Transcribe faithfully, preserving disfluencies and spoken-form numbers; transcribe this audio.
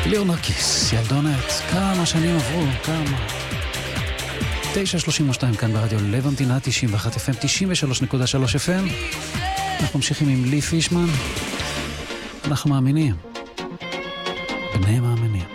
ליאור נרקיס, ילדונת, כמה שנים עברו, כמה. תשע שלושים ושתיים כאן ברדיו לב המדינה, תשעים ואחת אף אם, תשעים ושלוש נקודה שלוש אף אם. אנחנו ממשיכים עם לי פישמן. אנחנו מאמינים. בני מאמינים.